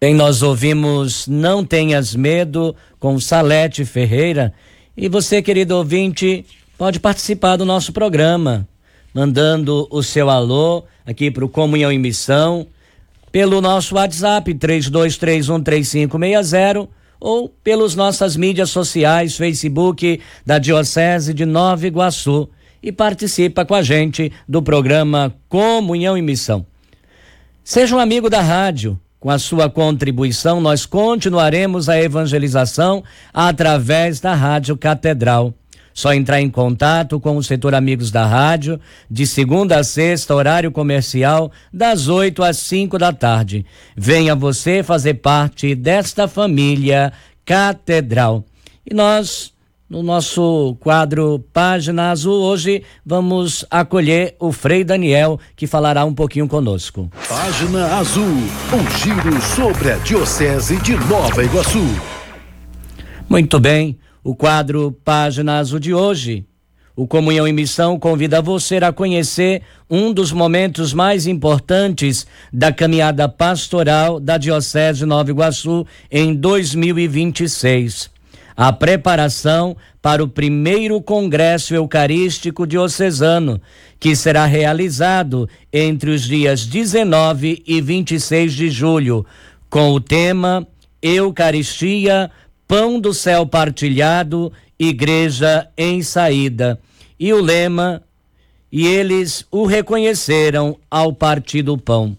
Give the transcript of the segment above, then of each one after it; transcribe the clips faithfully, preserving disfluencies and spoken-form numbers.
Bem, nós ouvimos Não Tenhas Medo com Salete Ferreira. E você, querido ouvinte, pode participar do nosso programa, mandando o seu alô aqui para o Comunhão em Missão, pelo nosso WhatsApp três dois três um três cinco seis zero ou pelas nossas mídias sociais, Facebook da Diocese de Nova Iguaçu, e participa com a gente do programa Comunhão em Missão. Seja um amigo da rádio. Com a sua contribuição, nós continuaremos a evangelização através da Rádio Catedral. Só entrar em contato com o setor Amigos da Rádio, de segunda a sexta, horário comercial, das oito às cinco da tarde. Venha você fazer parte desta família Catedral. E nós, no nosso quadro Página Azul, hoje vamos acolher o Frei Daniel, que falará um pouquinho conosco. Página Azul, um giro sobre a Diocese de Nova Iguaçu. Muito bem, o quadro Página Azul de hoje, o Comunhão em Missão convida você a conhecer um dos momentos mais importantes da caminhada pastoral da Diocese de Nova Iguaçu em dois mil e vinte e seis. A preparação para o primeiro Congresso Eucarístico Diocesano, que será realizado entre os dias dezenove e vinte e seis de julho, com o tema Eucaristia, Pão do Céu Partilhado, Igreja em Saída. E o lema, e eles o reconheceram ao partir do pão.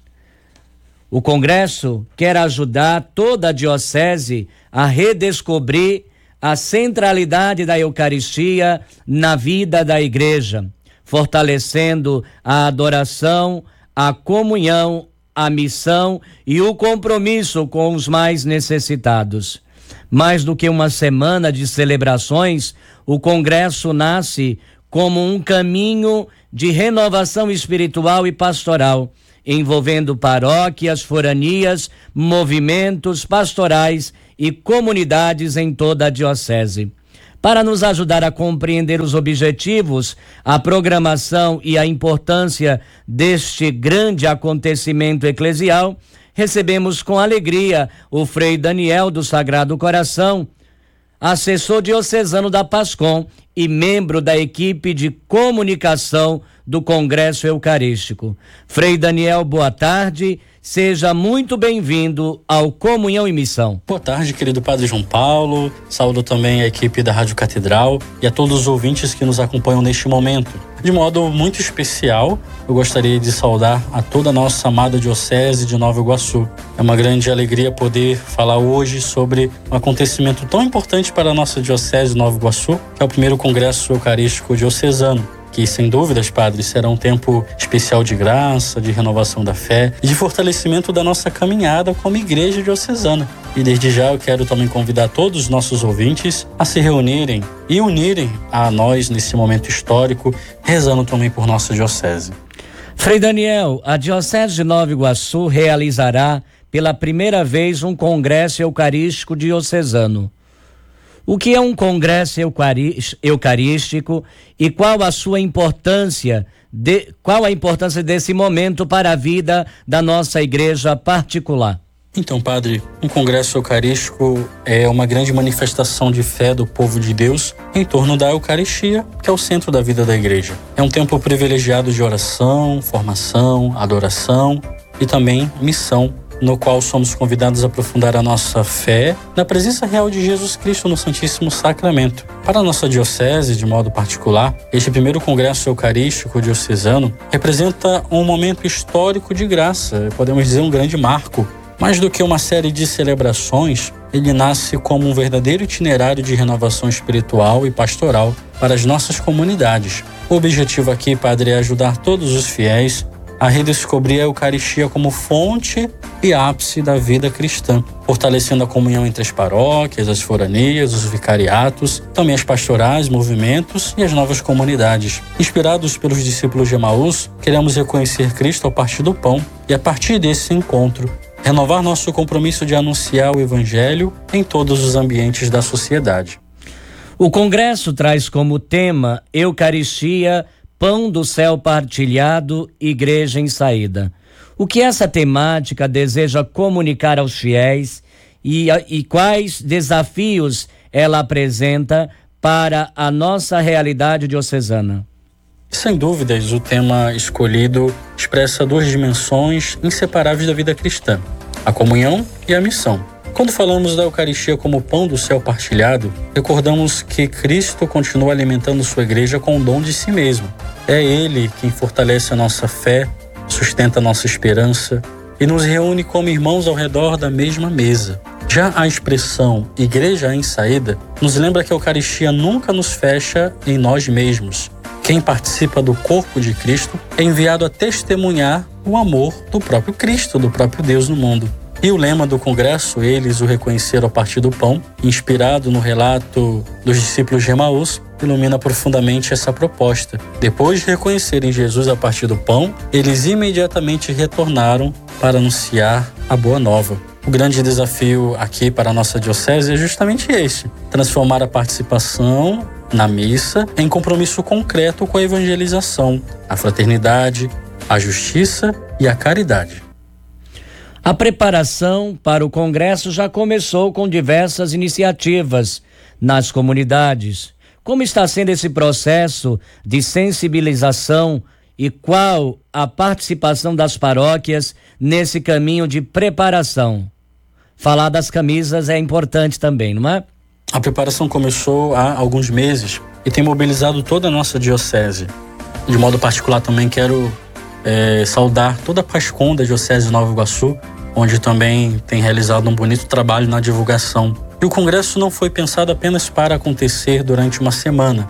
O Congresso quer ajudar toda a Diocese a redescobrir a centralidade da Eucaristia na vida da Igreja, fortalecendo a adoração, a comunhão, a missão e o compromisso com os mais necessitados. Mais do que uma semana de celebrações, o Congresso nasce como um caminho de renovação espiritual e pastoral, envolvendo paróquias, foranias, movimentos pastorais e comunidades em toda a Diocese. Para nos ajudar a compreender os objetivos, a programação e a importância deste grande acontecimento eclesial, recebemos com alegria o Frei Daniel do Sagrado Coração, assessor diocesano da PASCOM e membro da equipe de comunicação do Congresso Eucarístico. Frei Daniel, boa tarde, seja muito bem-vindo ao Comunhão em Missão. Boa tarde, querido Padre João Paulo, saúdo também a equipe da Rádio Catedral e a todos os ouvintes que nos acompanham neste momento. De modo muito especial, eu gostaria de saudar a toda a nossa amada Diocese de Nova Iguaçu. É uma grande alegria poder falar hoje sobre um acontecimento tão importante para a nossa Diocese de Nova Iguaçu, que é o primeiro Congresso Eucarístico Diocesano, que, sem dúvidas, Padre, será um tempo especial de graça, de renovação da fé e de fortalecimento da nossa caminhada como Igreja Diocesana. E desde já eu quero também convidar todos os nossos ouvintes a se reunirem e unirem a nós nesse momento histórico, rezando também por nossa Diocese. Frei Daniel, a Diocese de Nova Iguaçu realizará pela primeira vez um Congresso Eucarístico Diocesano. O que é um congresso eucarístico e qual a sua importância, de, qual a importância desse momento para a vida da nossa igreja particular? Então, Padre, um congresso eucarístico é uma grande manifestação de fé do povo de Deus em torno da Eucaristia, que é o centro da vida da igreja. É um tempo privilegiado de oração, formação, adoração e também missão, no qual somos convidados a aprofundar a nossa fé na presença real de Jesus Cristo no Santíssimo Sacramento. Para a nossa diocese, de modo particular, este primeiro Congresso Eucarístico Diocesano representa um momento histórico de graça, podemos dizer um grande marco. Mais do que uma série de celebrações, ele nasce como um verdadeiro itinerário de renovação espiritual e pastoral para as nossas comunidades. O objetivo aqui, Padre, é ajudar todos os fiéis a redescobrir a Eucaristia como fonte e ápice da vida cristã, fortalecendo a comunhão entre as paróquias, as foranias, os vicariatos, também as pastorais, movimentos e as novas comunidades. Inspirados pelos discípulos de Emaús, queremos reconhecer Cristo ao partir do pão e, a partir desse encontro, renovar nosso compromisso de anunciar o Evangelho em todos os ambientes da sociedade. O Congresso traz como tema Eucaristia, Pão do Céu Partilhado, Igreja em Saída. O que essa temática deseja comunicar aos fiéis e, e quais desafios ela apresenta para a nossa realidade diocesana? Sem dúvidas, o tema escolhido expressa duas dimensões inseparáveis da vida cristã: a comunhão e a missão. Quando falamos da Eucaristia como pão do céu partilhado, recordamos que Cristo continua alimentando sua igreja com o dom de si mesmo. É Ele quem fortalece a nossa fé, sustenta a nossa esperança e nos reúne como irmãos ao redor da mesma mesa. Já a expressão igreja em saída nos lembra que a Eucaristia nunca nos fecha em nós mesmos. Quem participa do corpo de Cristo é enviado a testemunhar o amor do próprio Cristo, do próprio Deus no mundo. E o lema do congresso, eles o reconheceram a partir do pão, inspirado no relato dos discípulos de Emaús, ilumina profundamente essa proposta. Depois de reconhecerem Jesus a partir do pão, eles imediatamente retornaram para anunciar a boa nova. O grande desafio aqui para a nossa diocese é justamente esse: transformar a participação na missa em compromisso concreto com a evangelização, a fraternidade, a justiça e a caridade. A preparação para o congresso já começou com diversas iniciativas nas comunidades. Como está sendo esse processo de sensibilização e qual a participação das paróquias nesse caminho de preparação? Falar das camisas é importante também, não é? A preparação começou há alguns meses e tem mobilizado toda a nossa diocese. De modo particular também quero é, saudar toda a PASCOM da Diocese de Nova Iguaçu, onde também tem realizado um bonito trabalho na divulgação. E o congresso não foi pensado apenas para acontecer durante uma semana,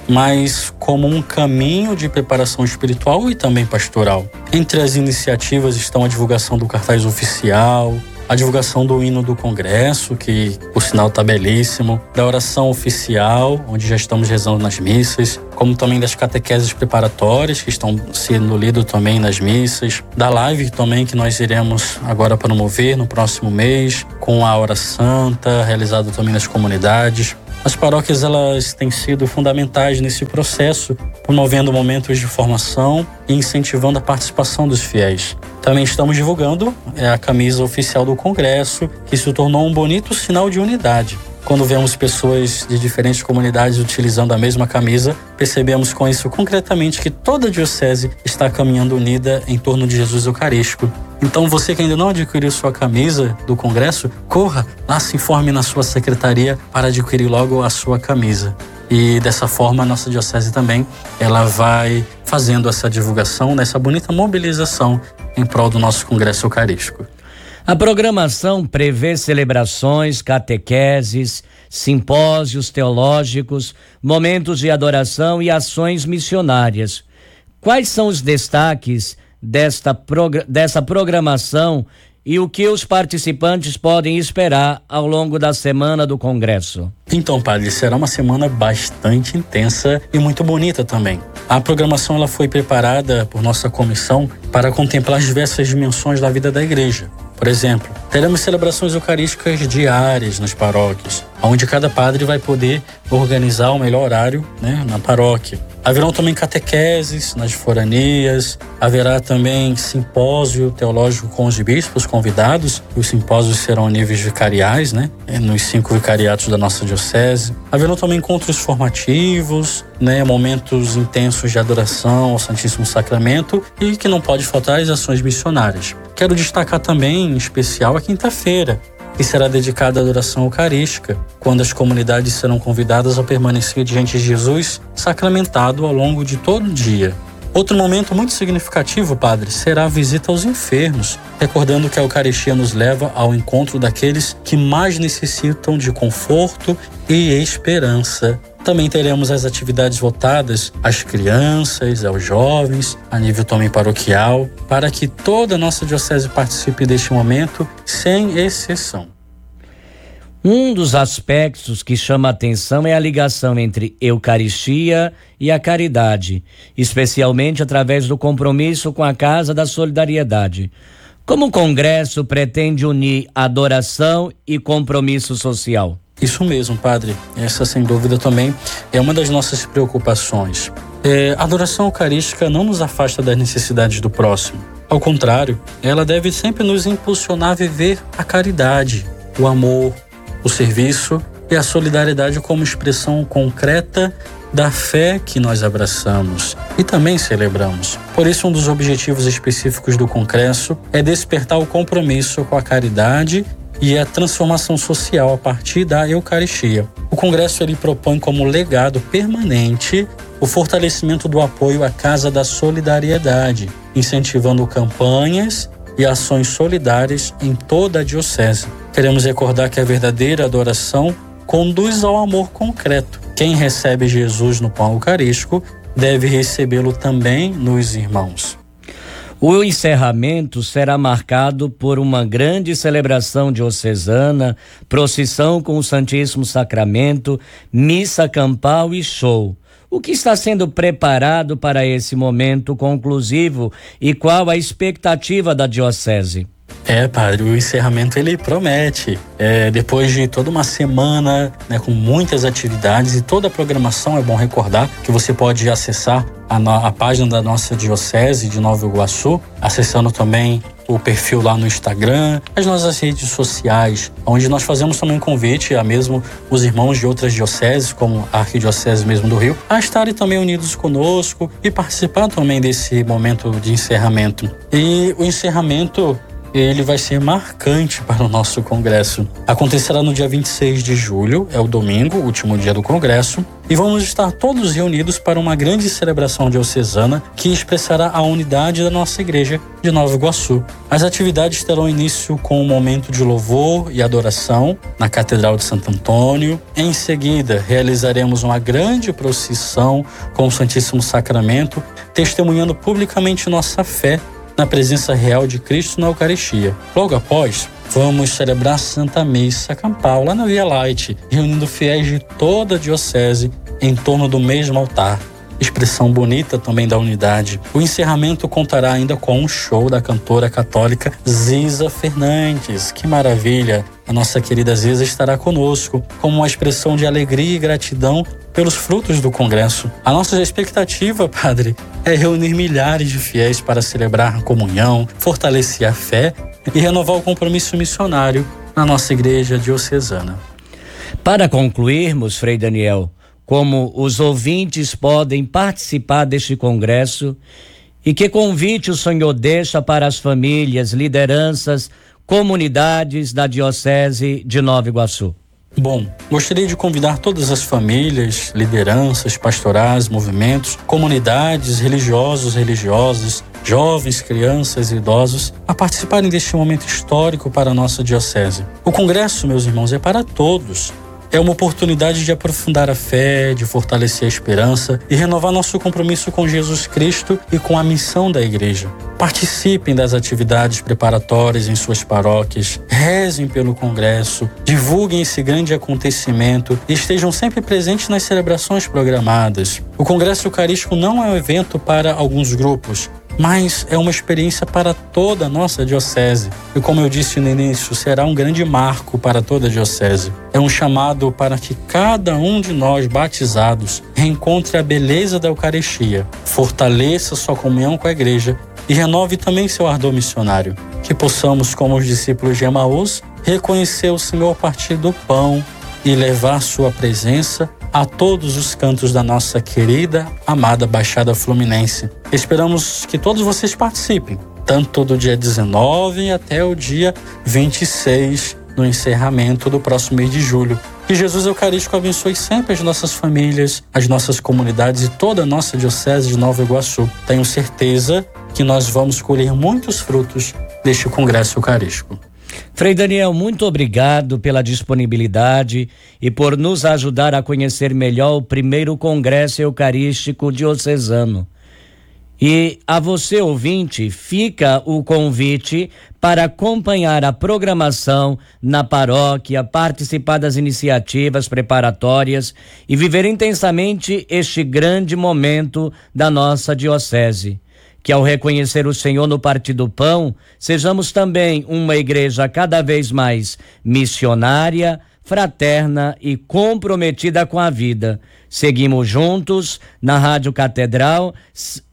mas como um caminho de preparação espiritual e também pastoral. Entre as iniciativas estão a divulgação do cartaz oficial, a divulgação do hino do congresso, que por sinal está belíssimo, da oração oficial, onde já estamos rezando nas missas, como também das catequeses preparatórias, que estão sendo lidas também nas missas, da live também que nós iremos agora promover no próximo mês, com a hora santa, realizada também nas comunidades. As paróquias, elas têm sido fundamentais nesse processo, promovendo momentos de formação e incentivando a participação dos fiéis. Também estamos divulgando é, a camisa oficial do congresso, que se tornou um bonito sinal de unidade. Quando vemos pessoas de diferentes comunidades utilizando a mesma camisa, percebemos com isso concretamente que toda a diocese está caminhando unida em torno de Jesus Eucarístico. Então você que ainda não adquiriu sua camisa do congresso, corra lá, se informe na sua secretaria para adquirir logo a sua camisa. E dessa forma a nossa diocese também ela vai fazendo essa divulgação, nessa bonita mobilização em prol do nosso congresso eucarístico. A programação prevê celebrações, catequeses, simpósios teológicos, momentos de adoração e ações missionárias. Quais são os destaques desta progr- dessa programação e o que os participantes podem esperar ao longo da semana do congresso? Então, padre, será uma semana bastante intensa e muito bonita também. A programação ela foi preparada por nossa comissão para contemplar as diversas dimensões da vida da igreja. Por exemplo, teremos celebrações eucarísticas diárias nas paróquias, onde cada padre vai poder organizar o melhor horário, né, na paróquia. Haverão também catequeses nas foranias, haverá também simpósio teológico com os bispos convidados. Os simpósios serão a níveis vicariais, né, nos cinco vicariatos da nossa diocese. Haverão também encontros formativos, né, momentos intensos de adoração ao Santíssimo Sacramento e que não pode faltar as ações missionárias. Quero destacar também, em especial, a quinta-feira, que será dedicada à adoração eucarística, quando as comunidades serão convidadas a permanecer diante de Jesus sacramentado ao longo de todo o dia. Outro momento muito significativo, padre, será a visita aos enfermos, recordando que a Eucaristia nos leva ao encontro daqueles que mais necessitam de conforto e esperança. Também teremos as atividades voltadas às crianças, aos jovens, a nível também paroquial, para que toda a nossa diocese participe deste momento, sem exceção. Um dos aspectos que chama a atenção é a ligação entre Eucaristia e a caridade, especialmente através do compromisso com a Casa da Solidariedade. Como o Congresso pretende unir adoração e compromisso social? Isso mesmo, padre. Essa, sem dúvida, também é uma das nossas preocupações. É, a adoração eucarística não nos afasta das necessidades do próximo. Ao contrário, ela deve sempre nos impulsionar a viver a caridade, o amor, o serviço e a solidariedade como expressão concreta da fé que nós abraçamos e também celebramos. Por isso, um dos objetivos específicos do Congresso é despertar o compromisso com a caridade e a transformação social a partir da Eucaristia. O Congresso ele propõe como legado permanente o fortalecimento do apoio à Casa da Solidariedade, incentivando campanhas e ações solidárias em toda a diocese. Queremos recordar que a verdadeira adoração conduz ao amor concreto. Quem recebe Jesus no pão eucarístico deve recebê-lo também nos irmãos. O encerramento será marcado por uma grande celebração diocesana, procissão com o Santíssimo Sacramento, missa campal e show. O que está sendo preparado para esse momento conclusivo e qual a expectativa da diocese? É, padre, o encerramento ele promete. É, depois de toda uma semana, né, com muitas atividades e toda a programação, é bom recordar que você pode acessar a, no, a página da nossa diocese de Nova Iguaçu, acessando também o perfil lá no Instagram, as nossas redes sociais, onde nós fazemos também um convite a mesmo os irmãos de outras dioceses, como a Arquidiocese mesmo do Rio, a estarem também unidos conosco e participar também desse momento de encerramento. E o encerramento ele vai ser marcante para o nosso congresso. Acontecerá no dia vinte e seis de julho, é o domingo, último dia do congresso, e vamos estar todos reunidos para uma grande celebração diocesana que expressará a unidade da nossa igreja de Nova Iguaçu. As atividades terão início com um momento de louvor e adoração na Catedral de Santo Antônio. Em seguida, realizaremos uma grande procissão com o Santíssimo Sacramento, testemunhando publicamente nossa fé na presença real de Cristo na Eucaristia. Logo após, vamos celebrar a Santa Missa Campal lá na Via Light, reunindo fiéis de toda a diocese em torno do mesmo altar. Expressão bonita também da unidade. O encerramento contará ainda com um show da cantora católica Ziza Fernandes. Que maravilha! A nossa querida Ziza estará conosco como uma expressão de alegria e gratidão pelos frutos do congresso. A nossa expectativa, padre, é reunir milhares de fiéis para celebrar a comunhão, fortalecer a fé e renovar o compromisso missionário na nossa igreja diocesana. Para concluirmos, Frei Daniel, como os ouvintes podem participar deste congresso e que convite o Senhor deixa para as famílias, lideranças, comunidades da Diocese de Nova Iguaçu? Bom, gostaria de convidar todas as famílias, lideranças, pastorais, movimentos, comunidades, religiosos, religiosas, jovens, crianças e idosos a participarem deste momento histórico para a nossa diocese. O congresso, meus irmãos, é para todos. É uma oportunidade de aprofundar a fé, de fortalecer a esperança e renovar nosso compromisso com Jesus Cristo e com a missão da igreja. Participem das atividades preparatórias em suas paróquias, rezem pelo congresso, divulguem esse grande acontecimento e estejam sempre presentes nas celebrações programadas. O Congresso Eucarístico não é um evento para alguns grupos, mas é uma experiência para toda a nossa diocese. E como eu disse no início, será um grande marco para toda a diocese. É um chamado para que cada um de nós batizados reencontre a beleza da Eucaristia, fortaleça sua comunhão com a igreja e renove também seu ardor missionário. Que possamos, como os discípulos de Emaús, reconhecer o Senhor a partir do pão e levar sua presença a todos os cantos da nossa querida, amada Baixada Fluminense. Esperamos que todos vocês participem, tanto do dia dezenove até o dia vinte e seis, no encerramento do próximo mês de julho. Que Jesus Eucarístico abençoe sempre as nossas famílias, as nossas comunidades e toda a nossa Diocese de Nova Iguaçu. Tenho certeza que nós vamos colher muitos frutos deste Congresso Eucarístico. Frei Daniel, muito obrigado pela disponibilidade e por nos ajudar a conhecer melhor o primeiro Congresso Eucarístico Diocesano. E a você, ouvinte, fica o convite para acompanhar a programação na paróquia, participar das iniciativas preparatórias e viver intensamente este grande momento da nossa diocese. Que ao reconhecer o Senhor no partir do pão, sejamos também uma igreja cada vez mais missionária, fraterna e comprometida com a vida. Seguimos juntos na Rádio Catedral,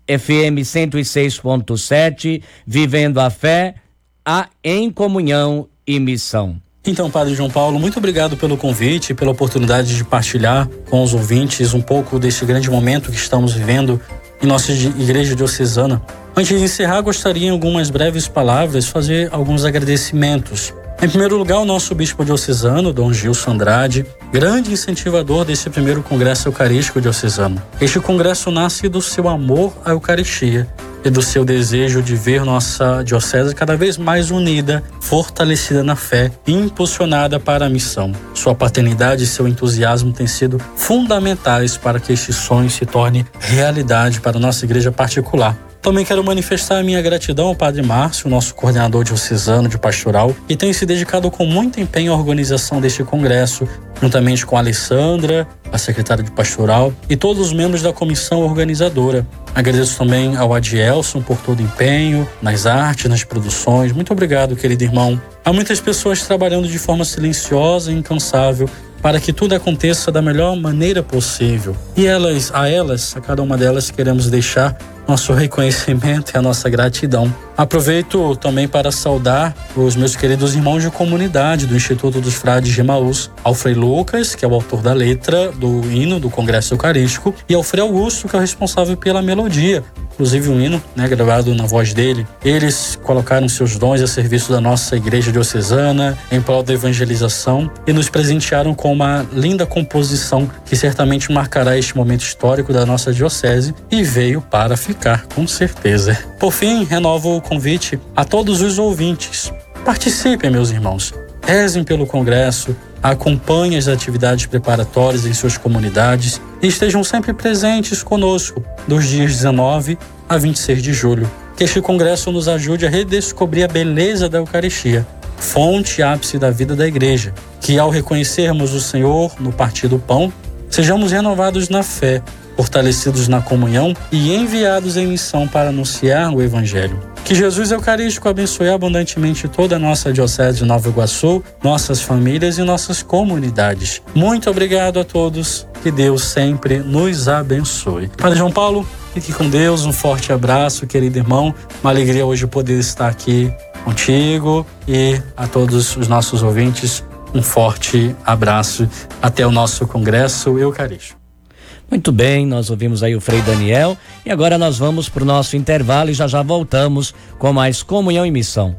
F M cento e seis ponto sete, vivendo a fé a, em comunhão e missão. Então, Padre João Paulo, muito obrigado pelo convite, pela oportunidade de partilhar com os ouvintes um pouco desse grande momento que estamos vivendo em nossa igreja diocesana. Antes de encerrar, gostaria em algumas breves palavras fazer alguns agradecimentos. Em primeiro lugar, o nosso bispo diocesano, Dom Gilson Andrade, grande incentivador desse primeiro congresso eucarístico diocesano. Este congresso nasce do seu amor à Eucaristia e do seu desejo de ver nossa diocese cada vez mais unida, fortalecida na fé e impulsionada para a missão. Sua paternidade e seu entusiasmo têm sido fundamentais para que este sonho se torne realidade para a nossa igreja particular. Também quero manifestar a minha gratidão ao Padre Márcio, nosso coordenador diocesano de pastoral, que tem se dedicado com muito empenho à organização deste congresso, juntamente com a Alessandra, a secretária de pastoral, e todos os membros da comissão organizadora. Agradeço também ao Adielson por todo o empenho, nas artes, nas produções. Muito obrigado, querido irmão. Há muitas pessoas trabalhando de forma silenciosa e incansável para que tudo aconteça da melhor maneira possível. E elas, a elas, a cada uma delas, queremos deixar nosso reconhecimento e a nossa gratidão. Aproveito também para saudar os meus queridos irmãos de comunidade do Instituto dos Frades de Emaús, ao Frei Lucas, que é o autor da letra do hino do Congresso Eucarístico, e ao Frei Augusto, que é o responsável pela melodia, inclusive um hino, né, gravado na voz dele. Eles colocaram seus dons a serviço da nossa igreja diocesana, em prol da evangelização, e nos presentearam com uma linda composição que certamente marcará este momento histórico da nossa diocese e veio para ficar, com certeza. Por fim, renovo o convite a todos os ouvintes. Participem, meus irmãos. Rezem pelo Congresso, acompanhem as atividades preparatórias em suas comunidades e estejam sempre presentes conosco dos dias dezenove a vinte e seis de julho. Que este Congresso nos ajude a redescobrir a beleza da Eucaristia, fonte e ápice da vida da Igreja. Que ao reconhecermos o Senhor no partir do pão, sejamos renovados na fé, fortalecidos na comunhão e enviados em missão para anunciar o Evangelho. Que Jesus Eucarístico abençoe abundantemente toda a nossa Diocese de Nova Iguaçu, nossas famílias e nossas comunidades. Muito obrigado a todos. Que Deus sempre nos abençoe. Padre João Paulo, fique com Deus. Um forte abraço, querido irmão. Uma alegria hoje poder estar aqui contigo e a todos os nossos ouvintes. Um forte abraço. Até o nosso Congresso Eucarístico. Muito bem, nós ouvimos aí o Frei Daniel e agora nós vamos para o nosso intervalo e já já voltamos com mais Comunhão e Missão.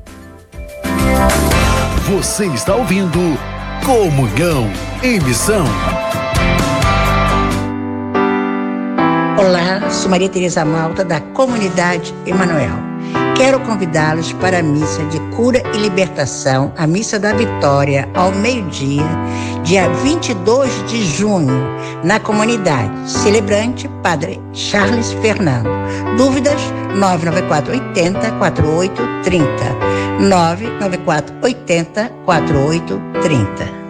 Você está ouvindo Comunhão e Missão. Olá, sou Maria Tereza Malta da Comunidade Emanuel. Quero convidá-los para a missa de cura e libertação, a missa da Vitória, ao meio-dia, dia vinte e dois de junho, na comunidade. Celebrante, Padre Charles Fernando. Dúvidas? nove nove quatro oito zero quatro oito três zero. nove nove quatro oito zero quatro oito três zero.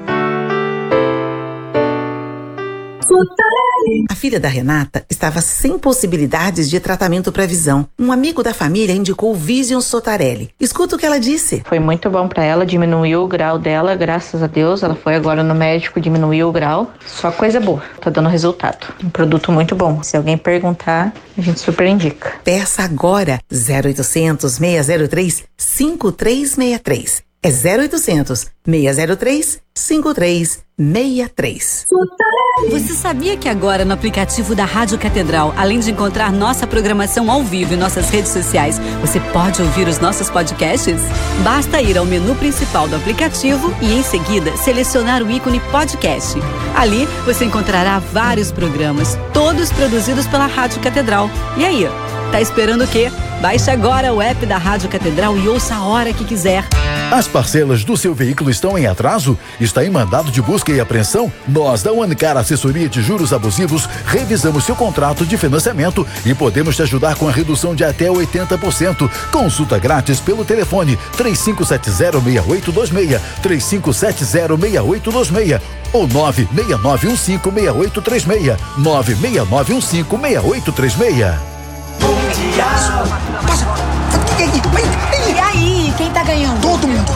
A filha da Renata estava sem possibilidades de tratamento para visão. Um amigo da família indicou o Vision Sotarelli. Escuta o que ela disse. Foi muito bom para ela, diminuiu o grau dela, graças a Deus. Ela foi agora no médico, diminuiu o grau. Só coisa boa, tá dando resultado. Um produto muito bom. Se alguém perguntar, a gente super indica. Peça agora zero oitocentos, seis zero três, cinco três seis três. É zero oitocentos, seis zero três, cinco três seis três. Você sabia que agora no aplicativo da Rádio Catedral, além de encontrar nossa programação ao vivo em nossas redes sociais, você pode ouvir os nossos podcasts? Basta ir ao menu principal do aplicativo e em seguida selecionar o ícone podcast. Ali você encontrará vários programas, todos produzidos pela Rádio Catedral. E aí, tá esperando o quê? Baixe agora o app da Rádio Catedral e ouça a hora que quiser. As parcelas do seu veículo estão em atraso? Está em mandado de busca e apreensão? Nós da Unicar Assessoria de Juros Abusivos revisamos seu contrato de financiamento e podemos te ajudar com a redução de até oitenta por cento. Consulta grátis pelo telefone três cinco sete zero, seis oito dois seis, três cinco sete zero, seis oito dois seis ou nove seis nove um cinco, seis oito três seis, nove seis nove um cinco, seis oito três seis. E aí, quem tá ganhando? Todo mundo.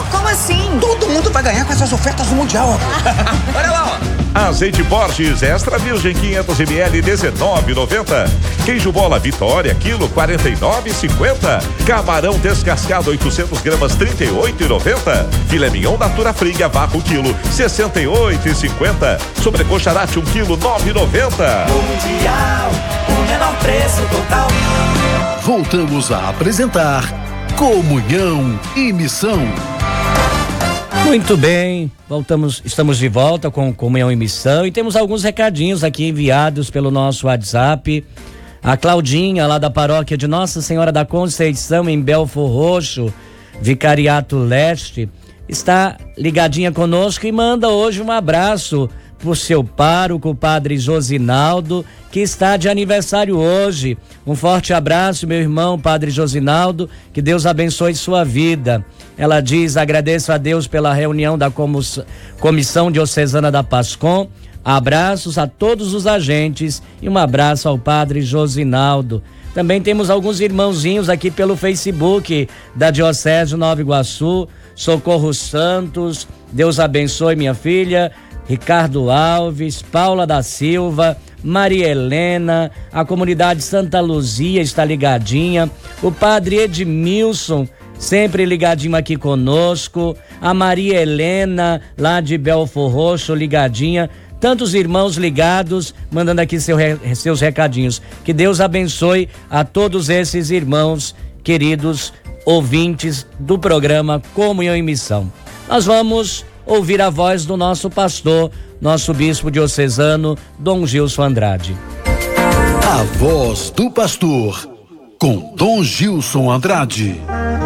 Como assim? Todo mundo vai ganhar com essas ofertas do Mundial. Olha lá, ó. Azeite Borges Extra Virgem quinhentos mililitros dezenove e noventa. Queijo Bola Vitória quilo quarenta e nove e cinquenta. Camarão descascado oitocentos gramas trinta e oito e noventa. Filé mignon Natura Fria Barro quilo sessenta e oito e cinquenta. Sobrecoxa Arate um quilo nove e noventa. Mundial, o menor preço total. Voltamos a apresentar Comunhão e Missão. Muito bem, voltamos, estamos de volta com Comunhão e Missão e temos alguns recadinhos aqui enviados pelo nosso WhatsApp. A Claudinha, lá da paróquia de Nossa Senhora da Conceição, em Belfor Roxo, Vicariato Leste, está ligadinha conosco e manda hoje um abraço pro seu pároco, o padre Josinaldo, que está de aniversário hoje. Um forte abraço, meu irmão, padre Josinaldo, que Deus abençoe sua vida. Ela diz: agradeço a Deus pela reunião da Comissão Diocesana da Pascom. Abraços a todos os agentes e um abraço ao padre Josinaldo. Também temos alguns irmãozinhos aqui pelo Facebook da Diocese de Nova Iguaçu. Socorro Santos, Deus abençoe minha filha. Ricardo Alves, Paula da Silva, Maria Helena, a comunidade Santa Luzia está ligadinha, o padre Edmilson, sempre ligadinho aqui conosco, a Maria Helena, lá de Belfor Roxo, ligadinha, tantos irmãos ligados, mandando aqui seu, seus recadinhos. Que Deus abençoe a todos esses irmãos, queridos ouvintes do programa Comunhão e Missão. Nós vamos ouvir a voz do nosso pastor, nosso bispo diocesano, Dom Gilson Andrade. A voz do pastor, com Dom Gilson Andrade.